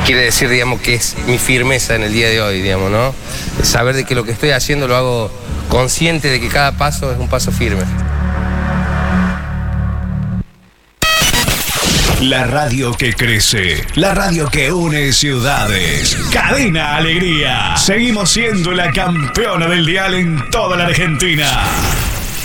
quiere decir, digamos, que es mi firmeza en el día de hoy, digamos, ¿no? Saber de que lo que estoy haciendo lo hago consciente de que cada paso es un paso firme. La radio que crece, la radio que une ciudades. Cadena Alegría. Seguimos siendo la campeona del dial en toda la Argentina.